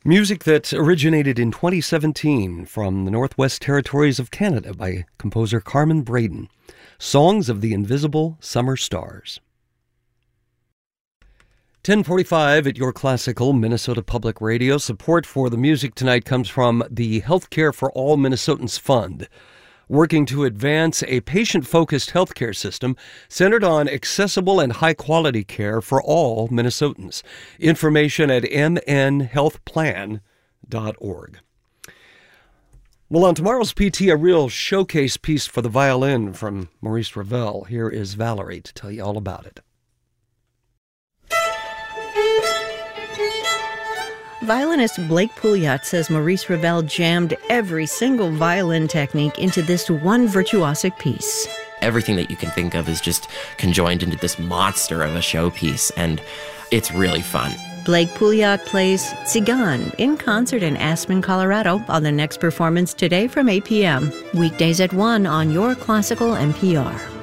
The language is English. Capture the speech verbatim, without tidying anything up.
Music that originated in twenty seventeen from the Northwest Territories of Canada by composer Carmen Braden. Songs of the Invisible Summer Stars. ten forty-five at your classical Minnesota Public Radio. Support for the music tonight comes from the Healthcare for All Minnesotans Fund, working to advance a patient-focused healthcare system centered on accessible and high-quality care for all Minnesotans. Information at m n health plan dot org. Well, on tomorrow's P T, a real showcase piece for the violin from Maurice Ravel. Here is Valerie to tell you all about it. Violinist Blake Pouliot says Maurice Ravel jammed every single violin technique into this one virtuosic piece. Everything that you can think of is just conjoined into this monster of a showpiece, and it's really fun. Blake Pouliot plays Tzigan in concert in Aspen, Colorado on the next performance today from eight p.m. Weekdays at one on Your Classical N P R.